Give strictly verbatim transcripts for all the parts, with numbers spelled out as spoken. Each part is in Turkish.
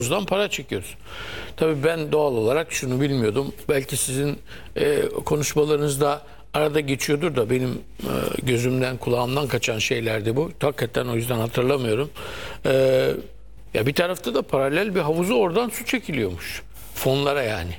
Buradan para çekiyoruz. Tabii ben doğal olarak şunu bilmiyordum. Belki sizin e, konuşmalarınızda arada geçiyordur da benim e, gözümden kulağımdan kaçan şeylerdi bu. Hakikaten o yüzden hatırlamıyorum. E, ya bir tarafta da paralel bir havuzu oradan su çekiliyormuş. Fonlara yani.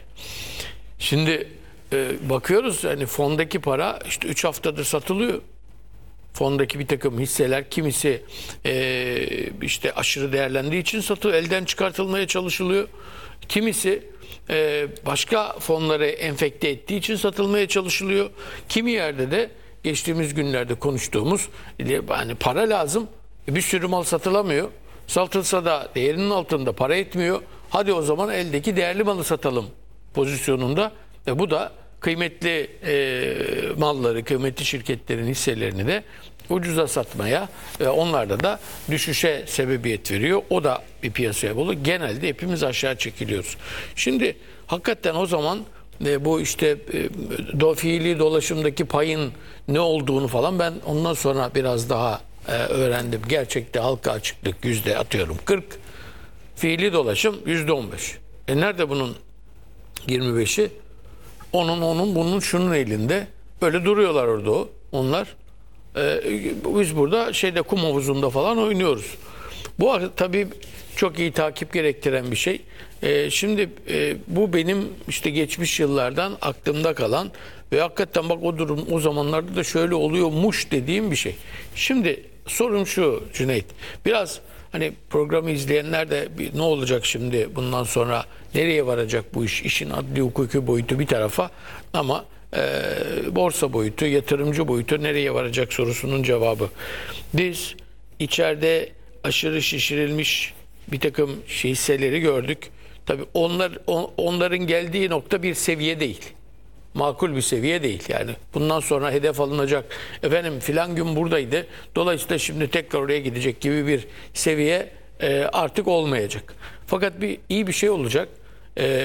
Şimdi e, bakıyoruz hani fondaki para işte üç haftadır satılıyor. Fondaki bir takım hisseler kimisi e, işte aşırı değerlendiği için satı elden çıkartılmaya çalışılıyor. Kimisi e, başka fonları enfekte ettiği için satılmaya çalışılıyor. Kimi yerde de geçtiğimiz günlerde konuştuğumuz hani para lazım, bir sürü mal satılamıyor. Satılsa da değerinin altında para etmiyor. Hadi o zaman eldeki değerli malı satalım pozisyonunda. E, bu da kıymetli e, malları, kıymetli şirketlerin hisselerini de ucuza satmaya ve onlarda da düşüşe sebebiyet veriyor. O da bir piyasaya bulu. Genelde hepimiz aşağı çekiliyoruz. Şimdi hakikaten o zaman e, bu işte e, do, fiili dolaşımdaki payın ne olduğunu falan ben ondan sonra biraz daha e, öğrendim. Gerçekte halka açıklık yüzde atıyorum kırk, fiili dolaşım yüzde on beş. E nerede bunun yirmi beşi? Onun, onun, bunun, şunun elinde. Böyle duruyorlar orada o. Onlar. Ee, biz burada şeyde kum havuzunda falan oynuyoruz. Bu tabii çok iyi takip gerektiren bir şey. Ee, şimdi e, bu benim işte geçmiş yıllardan aklımda kalan ve hakikaten bak o durum o zamanlarda da şöyle oluyormuş dediğim bir şey. Şimdi sorum şu Cüneyt. Biraz hani programı izleyenler de bir, ne olacak şimdi bundan sonra, nereye varacak bu iş? İşin adli hukuki boyutu bir tarafa ama e, borsa boyutu, yatırımcı boyutu nereye varacak sorusunun cevabı. Biz içeride aşırı şişirilmiş bir takım şey hisseleri gördük. Tabii onlar on, onların geldiği nokta bir seviye değil. Makul bir seviye değil yani. Bundan sonra hedef alınacak. Efendim filan gün buradaydı. Dolayısıyla şimdi tekrar oraya gidecek gibi bir seviye e, artık olmayacak. Fakat bir iyi bir şey olacak. E,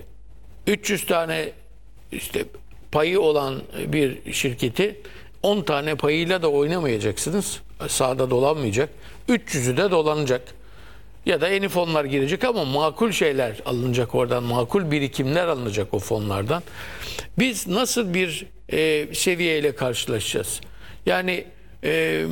üç yüz tane işte payı olan bir şirketi on tane payıyla da oynamayacaksınız. Sağda dolanmayacak. üç yüzü de dolanacak. Ya da yeni fonlar girecek ama makul şeyler alınacak oradan. Makul birikimler alınacak o fonlardan. Biz nasıl bir e, seviyeyle karşılaşacağız? Yani e,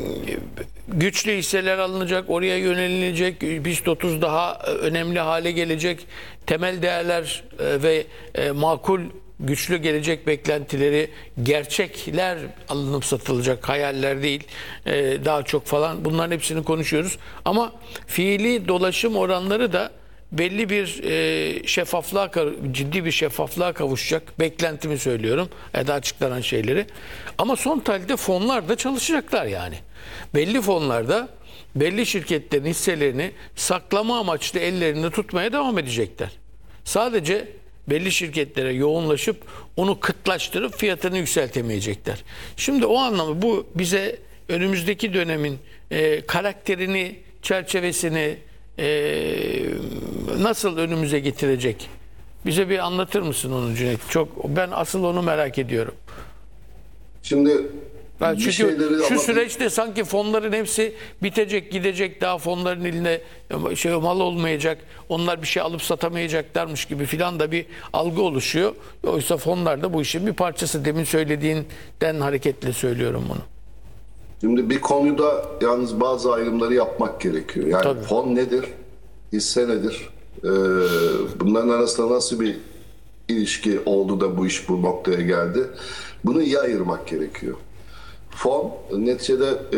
güçlü hisseler alınacak, oraya yönelilecek, BIST otuz daha önemli hale gelecek. Temel değerler e, ve e, makul güçlü gelecek beklentileri, gerçekler alınıp satılacak, hayaller değil, ee, daha çok falan, bunların hepsini konuşuyoruz. Ama fiili dolaşım oranları da belli bir e, şeffaflığa, ciddi bir şeffaflığa kavuşacak. Beklentimi söylüyorum, ya da açıklanan şeyleri. Ama son tahlilde fonlar da çalışacaklar yani. Belli fonlarda belli şirketlerin hisselerini saklama amaçlı ellerinde tutmaya devam edecekler. Sadece belli şirketlere yoğunlaşıp onu kıtlaştırıp fiyatını yükseltemeyecekler. Şimdi o anlamda bu bize önümüzdeki dönemin e, karakterini, çerçevesini e, nasıl önümüze getirecek? Bize bir anlatır mısın onu Cüneyt? Çok, ben asıl onu merak ediyorum. Şimdi Ben çünkü şu ama... süreçte sanki fonların hepsi bitecek, gidecek, daha fonların eline şey mal olmayacak, onlar bir şey alıp satamayacaklarmış gibi filan da bir algı oluşuyor. Oysa fonlar da bu işin bir parçası. Demin söylediğinden hareketle söylüyorum bunu. Şimdi bir konuda yalnız bazı ayrımları yapmak gerekiyor. Yani Tabii. Fon nedir? Hisse nedir? Ee, bunların arasında nasıl bir ilişki oldu da bu iş bu noktaya geldi? Bunu iyi ayırmak gerekiyor. Fon neticede e,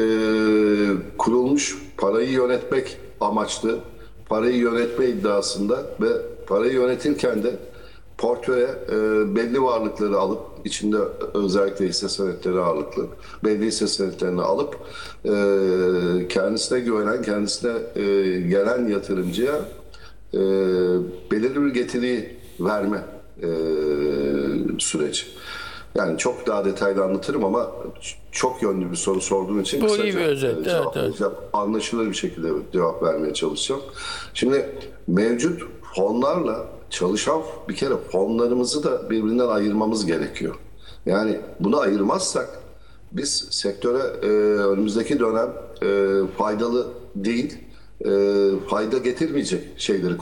kurulmuş, parayı yönetmek amaçlı, parayı yönetme iddiasında ve parayı yönetirken de portföye e, belli varlıkları alıp, içinde özellikle hisse senetleri ağırlıklı, belli hisse senetlerini alıp e, kendisine güvenen, kendisine e, gelen yatırımcıya e, belirli bir getiri verme e, süreci. Yani çok daha detaylı anlatırım ama çok yönlü bir soru sorduğun için bu kısaca iyi bir özet. Evet, evet. anlaşılır bir şekilde cevap vermeye çalışacağım. Şimdi mevcut fonlarla çalışan bir kere fonlarımızı da birbirinden ayırmamız gerekiyor. Yani bunu ayırmazsak biz sektöre e, önümüzdeki dönem e, faydalı değil, e, fayda getirmeyecek şeyleri